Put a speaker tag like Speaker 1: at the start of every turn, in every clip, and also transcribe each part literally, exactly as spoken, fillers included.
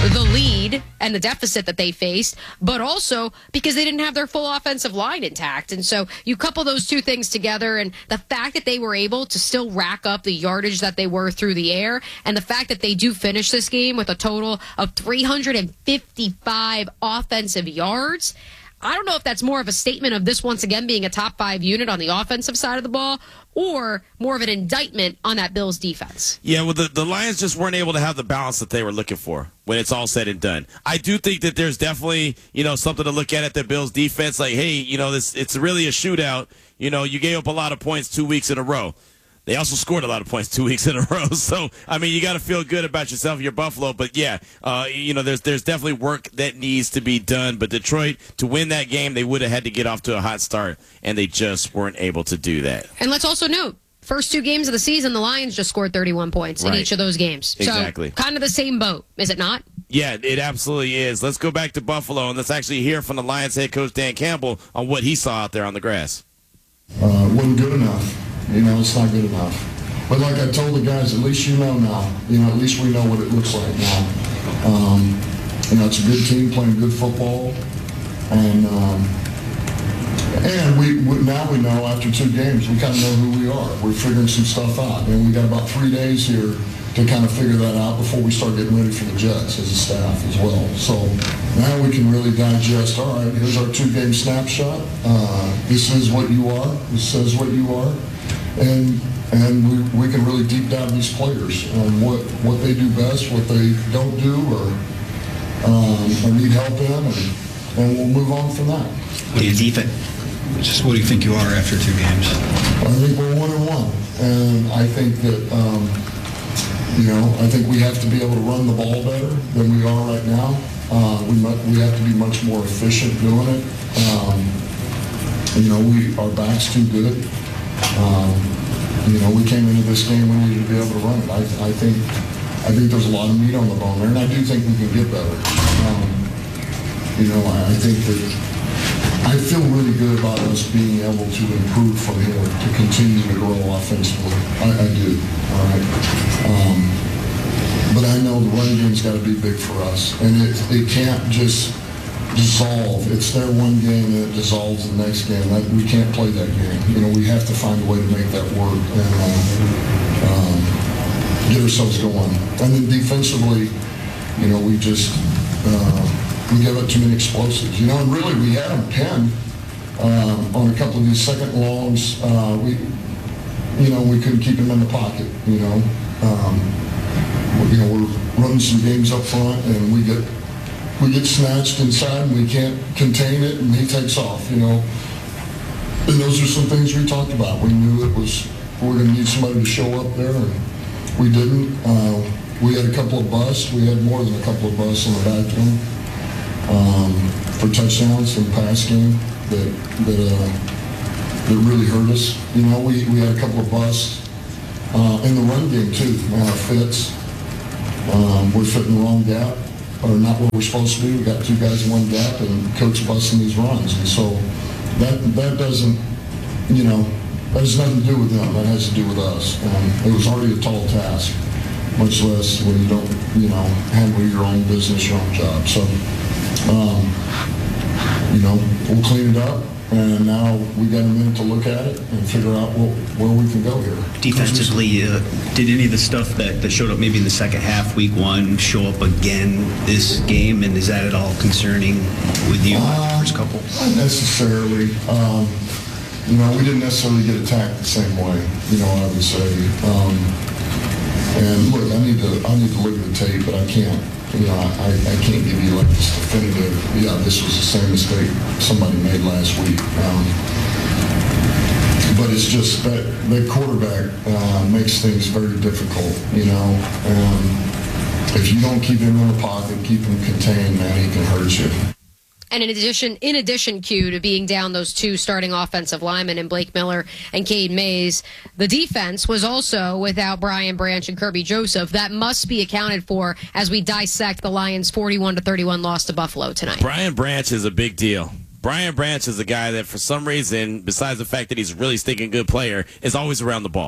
Speaker 1: the lead and the deficit that they faced, but also because they didn't have their full offensive line intact. And so you couple those two things together, and the fact that they were able to still rack up the yardage that they were through the air, and the fact that they do finish this game with a total of three hundred fifty-five offensive yards, I don't know if that's more of a statement of this once again being a top five unit on the offensive side of the ball, or more of an indictment on that Bills defense.
Speaker 2: Yeah, well, the, the Lions just weren't able to have the balance that they were looking for when it's all said and done. I do think that there's definitely, you know, something to look at at the Bills defense. Like, hey, you know, this it's really a shootout. You know, you gave up a lot of points two weeks in a row. They also scored a lot of points two weeks in a row. So, I mean, you got to feel good about yourself, your Buffalo. But, yeah, uh, you know, there's there's definitely work that needs to be done. But Detroit, to win that game, they would have had to get off to a hot start, and they just weren't able to do that.
Speaker 1: And let's also note, first two games of the season, the Lions just scored thirty-one points right. in each of those games.
Speaker 2: Exactly.
Speaker 1: So, kind of the same boat, is it not?
Speaker 2: Yeah, it absolutely is. Let's go back to Buffalo, and let's actually hear from the Lions head coach, Dan Campbell, on what he saw out there on the grass.
Speaker 3: Uh, it wasn't good enough. You know, it's not good enough. But like I told the guys, at least you know now. You know, at least we know what it looks like now. Um, you know, it's a good team playing good football. And um, and we, we now we know after two games, we kind of know who we are. We're figuring some stuff out. And we got about three days here to kind of figure that out before we start getting ready for the Jets as a staff as well. So now we can really digest, all right, here's our two-game snapshot. Uh, this is what you are. This says what you are. And and we, we can really deep dive these players on what, what they do best, what they don't do, or, um, or need help in, and, and we'll move on from that.
Speaker 4: What do you defense? Just what do you think you are after two games?
Speaker 3: I think we're one and one, and I think that um, you know I think we have to be able to run the ball better than we are right now. Uh, we might, we have to be much more efficient doing it. Um, you know, we our back's too good. Um, You know, we came into this game, we needed to be able to run it. I, I think I think there's a lot of meat on the bone there, and I do think we can get better. Um, you know, I, I think that I feel really good about us being able to improve from here, to continue to grow offensively. I, I do, all right? Um, but I know the run game's got to be big for us, and it, it can't just dissolve. It's their one game and it dissolves the next game. That, we can't play that game. You know, we have to find a way to make that work and uh, um, get ourselves going. And then defensively, you know, we just uh, we give up too many explosives. You know, and really we had them pinned um, on a couple of these second longs. Uh, we, you know, we couldn't keep him in the pocket. You know, um, you know, we're running some games up front and we get. We get snatched inside and we can't contain it and he takes off, you know. And those are some things we talked about. We knew it was, we were going to need somebody to show up there and we didn't. Uh, we had a couple of busts. We had more than a couple of busts on the back end um, for touchdowns in the pass game that that, uh, that really hurt us. You know, we, we had a couple of busts uh, in the run game too. Man, our fits, um, we're fitting the wrong gap. Or not what we're supposed to do. We got two guys in one gap and coach busting these runs. And so that that doesn't, you know, that has nothing to do with them. That has to do with us. And it was already a tall task, much less when you don't, you know, handle your own business, your own job. So, um, you know, we'll clean it up. And now we got a minute to look at it and figure out what, where we can go here.
Speaker 4: Defensively, uh, did any of the stuff that, that showed up maybe in the second half, week one, show up again this game? And is that at all concerning with you?
Speaker 3: Uh,
Speaker 4: first couple?
Speaker 3: Not necessarily. Um, you know, we didn't necessarily get attacked the same way, you know, I would say. Um, and look, I need to I need to look at the tape, but I can't. You know, I, I can't give you like this definitive, yeah, this was the same mistake somebody made last week. Um, but it's just that the quarterback uh, makes things very difficult, you know. Um, if you don't keep him in the pocket, keep him contained, man, he can hurt you.
Speaker 1: And in addition, in addition, Q, to being down those two starting offensive linemen in Blake Miller and Cade Mays, the defense was also without Brian Branch and Kirby Joseph. That must be accounted for as we dissect the Lions' forty-one to thirty-one loss to Buffalo tonight.
Speaker 2: Brian Branch is a big deal. Brian Branch is a guy that, for some reason, besides the fact that he's a really stinking good player, is always around the ball.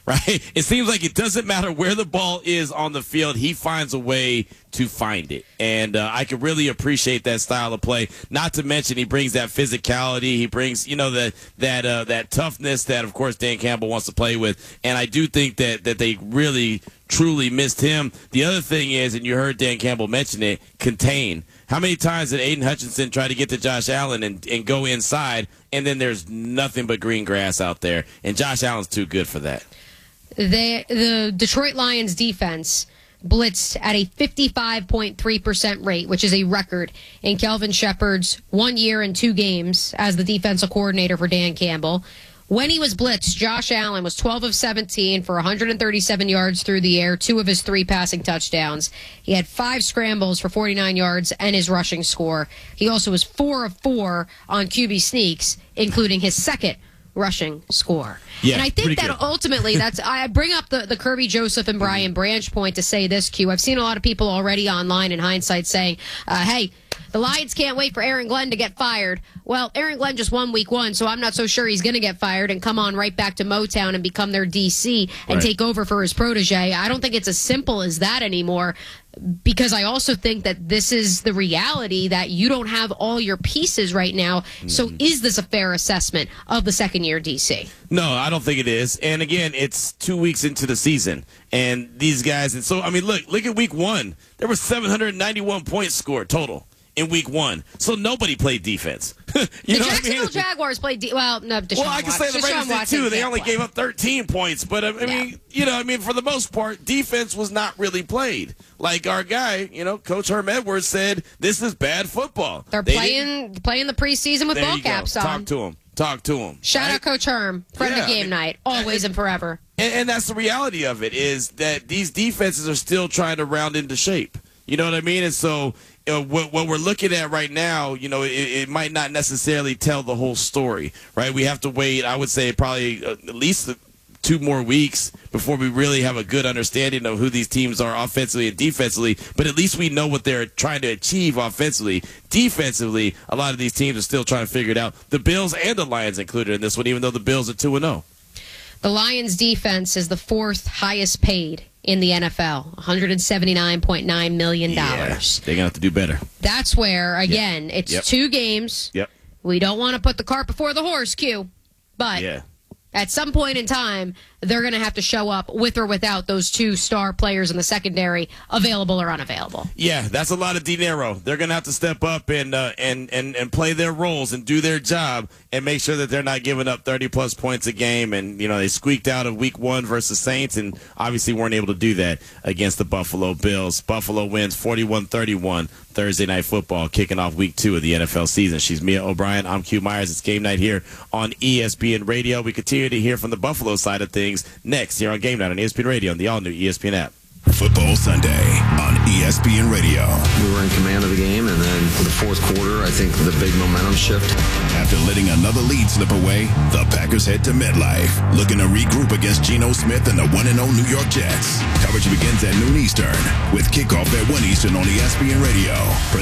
Speaker 2: right? It seems like it doesn't matter where the ball is on the field. He finds a way to find it. And uh, I can really appreciate that style of play. Not to mention he brings that physicality. He brings, you know, the, that uh, that toughness that, of course, Dan Campbell wants to play with. And I do think that, that they really, truly missed him. The other thing is, and you heard Dan Campbell mention it, contain. How many times did Aiden Hutchinson try to get to Josh Allen and, and go inside, and then there's nothing but green grass out there? And Josh Allen's too good for that.
Speaker 1: They, the Detroit Lions defense blitzed at a fifty-five point three percent rate, which is a record in Kelvin Shepard's one year and two games as the defensive coordinator for Dan Campbell. When he was blitzed, Josh Allen was twelve of seventeen for one hundred thirty-seven yards through the air, two of his three passing touchdowns. He had five scrambles for forty-nine yards and his rushing score. He also was four of four on Q B sneaks, including his second rushing score.
Speaker 2: Yeah,
Speaker 1: and I think that
Speaker 2: good.
Speaker 1: ultimately, that's I bring up the, the Kirby Joseph and Brian Branch point to say this, Q. I've seen a lot of people already online in hindsight saying, uh, hey, the Lions can't wait for Aaron Glenn to get fired. Well, Aaron Glenn just won week one, so I'm not so sure he's going to get fired and come on right back to Motown and become their D C and
Speaker 2: right.
Speaker 1: take over for his protege. I don't think it's as simple as that anymore, because I also think that this is the reality that you don't have all your pieces right now. Mm-hmm. So is this a fair assessment of the second-year D C?
Speaker 2: No, I don't think it is. And again, it's two weeks into the season, and these guys. And so, I mean, look, look at week one. There were seven hundred ninety-one points scored total in week one. So nobody played defense. you
Speaker 1: the
Speaker 2: know
Speaker 1: Jacksonville
Speaker 2: what I mean?
Speaker 1: Jaguars played de- well, no, Deshaun
Speaker 2: Well, I can say the
Speaker 1: Watson.
Speaker 2: Raiders
Speaker 1: Deshaun
Speaker 2: did too.
Speaker 1: Watson
Speaker 2: They only
Speaker 1: play.
Speaker 2: gave up thirteen points, but I, I
Speaker 1: Yeah.
Speaker 2: mean, you know, I mean, for the most part, defense was not really played. Like our guy, you know, Coach Herm Edwards said, "This is bad football."
Speaker 1: They're
Speaker 2: They
Speaker 1: playing playing the preseason with
Speaker 2: There
Speaker 1: ball
Speaker 2: you go.
Speaker 1: caps on.
Speaker 2: Talk to him. Talk to him.
Speaker 1: Shout
Speaker 2: right?
Speaker 1: out Coach Herm, friend
Speaker 2: Yeah,
Speaker 1: of game
Speaker 2: I mean,
Speaker 1: night, always and forever.
Speaker 2: And, and that's the reality of it, is that these defenses are still trying to round into shape. You know what I mean? And so you know, what, what we're looking at right now, you know, it, it might not necessarily tell the whole story, right? We have to wait, I would say, probably uh, at least two more weeks before we really have a good understanding of who these teams are offensively and defensively. But at least we know what they're trying to achieve offensively. Defensively, a lot of these teams are still trying to figure it out. The Bills and the Lions included in this one, even though the Bills are two and oh.
Speaker 1: The Lions defense is the fourth highest paid in the N F L, one hundred seventy-nine point nine million dollars.
Speaker 2: Yeah, they're going to have to do better.
Speaker 1: That's where, again, it's
Speaker 2: Yep.
Speaker 1: two games.
Speaker 2: Yep.
Speaker 1: We don't want to put the cart before the horse, Q. But
Speaker 2: Yeah.
Speaker 1: at some point in time, they're going to have to show up with or without those two star players in the secondary, available or unavailable.
Speaker 2: Yeah, that's a lot of dinero. They're going to have to step up and, uh, and and and play their roles and do their job and make sure that they're not giving up thirty plus points a game. And you know they squeaked out of Week One versus Saints, and obviously weren't able to do that against the Buffalo Bills. Buffalo wins forty-one thirty-one Thursday Night Football, kicking off Week Two of the N F L season. She's Mia O'Brien. I'm Q Myers. It's game night here on E S P N Radio. We continue to hear from the Buffalo side of things next here on Game Night on E S P N Radio and the all-new E S P N app.
Speaker 5: Football Sunday on E S P N Radio.
Speaker 6: We were in command of the game, and then for the fourth quarter, I think the big momentum shift.
Speaker 5: After letting another lead slip away, the Packers head to MetLife, looking to regroup against Geno Smith and the one and oh New York Jets. Coverage begins at noon Eastern, with kickoff at one Eastern on E S P N Radio.